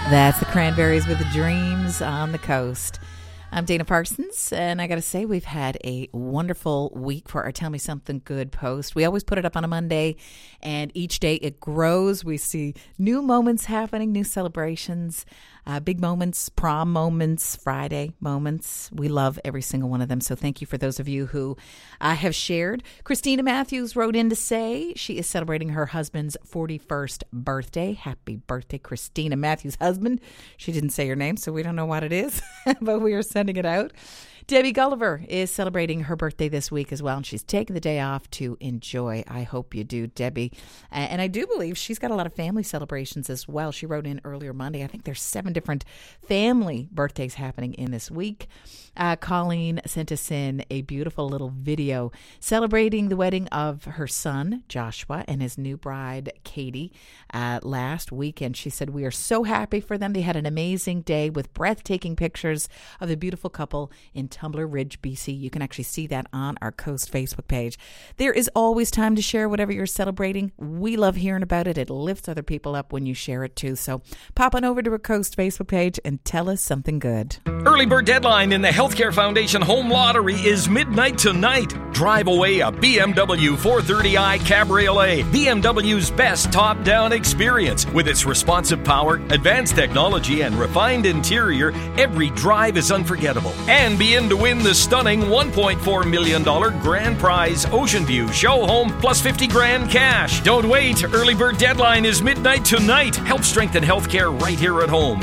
That's the Cranberries with the Dreams on the Coast. I'm Dana Parsons, and I got to say, we've had a wonderful week for our Tell Me Something Good post. We always put it up on a Monday, and each day it grows. We see new moments happening, new celebrations, big moments, prom moments, Friday moments. We love every single one of them, so thank you for those of you who have shared. Christina Matthews wrote in to say she is celebrating her husband's 41st birthday. Happy birthday, Christina Matthews' husband. She didn't say her name, so we don't know what it is, but we are sending it out. Debbie Gulliver is celebrating her birthday this week as well, and she's taking the day off to enjoy. I hope you do, Debbie. And I do believe she's got a lot of family celebrations as well. She wrote in earlier Monday. I think there's 7 different family birthdays happening in this week. Colleen sent us in a beautiful little video celebrating the wedding of her son, Joshua, and his new bride, Katie, last weekend. She said, "We are so happy for them. They had an amazing day with breathtaking pictures of the beautiful couple in Tumbler Ridge, BC. You can actually see that on our Coast Facebook page. There is always time to share whatever you're celebrating. We love hearing about it. It lifts other people up when you share it too. So pop on over to our Coast Facebook page and tell us something good. Early bird deadline in the Healthcare Foundation Home Lottery is midnight tonight. Drive away a BMW 430i Cabriolet, BMW's best top-down experience. With its responsive power, advanced technology, and refined interior, every drive is unforgettable. And be in to win the stunning $1.4 million grand prize Ocean View Show Home plus 50 grand cash. Don't wait. Early bird deadline is midnight tonight. Help strengthen healthcare right here at home.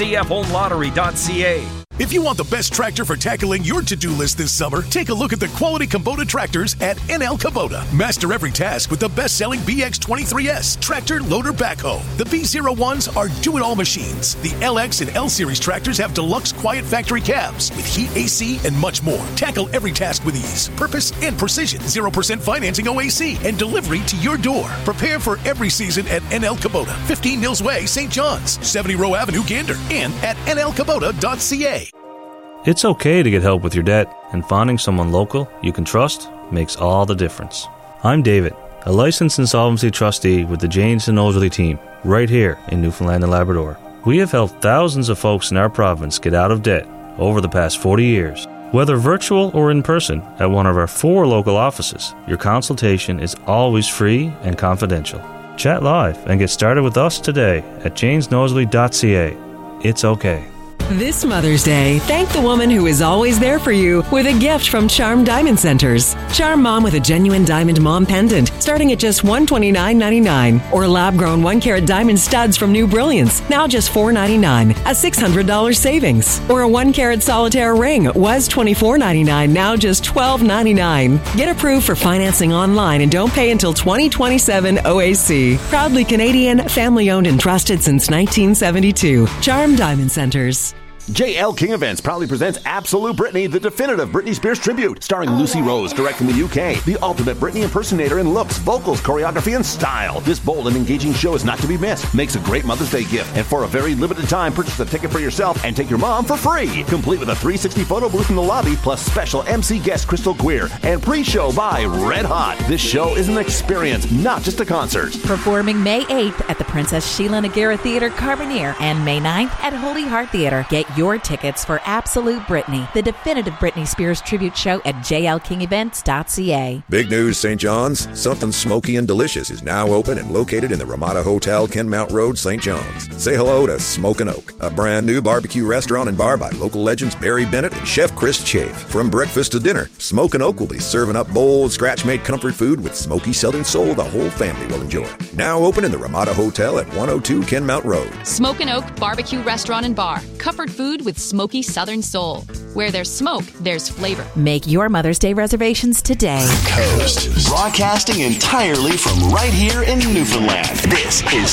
HCFHomeLottery.ca. If you want the best tractor for tackling your to-do list this summer, take a look at the quality Kubota tractors at NL Kubota. Master every task with the best-selling BX23S tractor loader backhoe. The B01s are do-it-all machines. The LX and L Series tractors have deluxe quiet factory cabs with heat, AC, and much more. Tackle every task with ease, purpose, and precision. 0% financing OAC and delivery to your door. Prepare for every season at NL Kubota, 15 Mills Way, St. John's, 70 Row Avenue, Gander, and at nlkubota.ca. It's okay to get help with your debt, and finding someone local you can trust makes all the difference. I'm David, a licensed insolvency trustee with the Janes and Nosworthy team, right here in Newfoundland and Labrador. We have helped thousands of folks in our province get out of debt over the past 40 years. Whether virtual or in person at one of our 4 local offices, your consultation is always free and confidential. Chat live and get started with us today at janesnosworthy.ca. It's okay. This Mother's Day, thank the woman who is always there for you with a gift from Charm Diamond Centers. Charm Mom with a genuine diamond mom pendant starting at just $129.99. Or lab-grown 1-carat diamond studs from New Brilliance, now just $4.99, a $600 savings. Or a 1-carat solitaire ring was $24.99, now just $12.99. Get approved for financing online and don't pay until 2027 OAC. Proudly Canadian, family-owned and trusted since 1972. Charm Diamond Centers. JL King Events proudly presents Absolute Britney, the definitive Britney Spears tribute, starring Lucy Rose, direct from the UK, the ultimate Britney impersonator in looks, vocals, choreography, and style. This bold and engaging show is not to be missed. Makes a great Mother's Day gift, and for a very limited time, purchase a ticket for yourself and take your mom for free. Complete with a 360 photo booth in the lobby, plus special MC guest Crystal Queer, and pre-show by Red Hot. This show is an experience, not just a concert. Performing May 8th at the Princess Sheila Nagara Theatre, Carbonear, and May 9th at Holy Heart Theatre. Get your tickets for Absolute Britney, the definitive Britney Spears tribute show at jlkingevents.ca. Big news, St. John's. Something smoky and delicious is now open and located in the Ramada Hotel, Kenmount Road, St. John's. Say hello to Smokin' Oak, a brand new barbecue restaurant and bar by local legends Barry Bennett and Chef Chris Chafe. From breakfast to dinner, Smokin' Oak will be serving up bold, scratch-made comfort food with smoky Southern soul the whole family will enjoy. Now open in the Ramada Hotel at 102 Kenmount Road. Smokin' Oak Barbecue Restaurant and Bar. Comfort food with smoky Southern soul. Where there's smoke, there's flavor. Make your Mother's Day reservations today. Coast. Broadcasting entirely from right here in Newfoundland. This is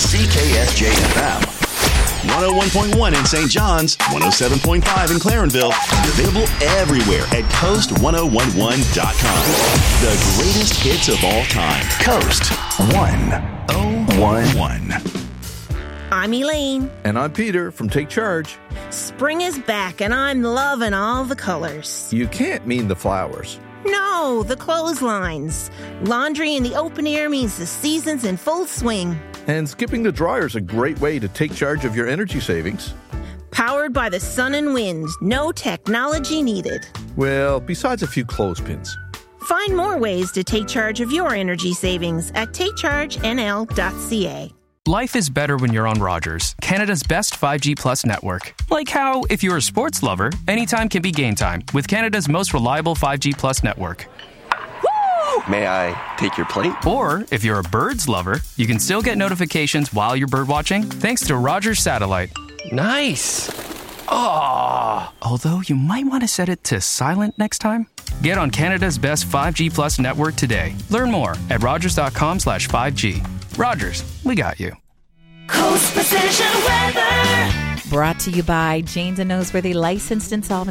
CKSJ-FM. 101.1 in St. John's, 107.5 in Clarenville, and available everywhere at coast1011.com. The greatest hits of all time. Coast 1011. I'm Elaine. And I'm Peter from Take Charge. Spring is back and I'm loving all the colors. You can't mean the flowers. No, the clotheslines. Laundry in the open air means the season's in full swing. And skipping the dryer is a great way to take charge of your energy savings. Powered by the sun and wind. No technology needed. Well, besides a few clothespins. Find more ways to take charge of your energy savings at takechargenl.ca. Life is better when you're on Rogers, Canada's best 5G Plus network. Like how, if you're a sports lover, anytime can be game time with Canada's most reliable 5G Plus network. May I take your plate? Or, if you're a birds lover, you can still get notifications while you're birdwatching thanks to Rogers Satellite. Nice. Oh. Although you might want to set it to silent next time. Get on Canada's best 5G Plus network today. Learn more at rogers.com/5G. Rogers, we got you. Coast Precision Weather. Brought to you by Janes and Noseworthy, licensed insolvent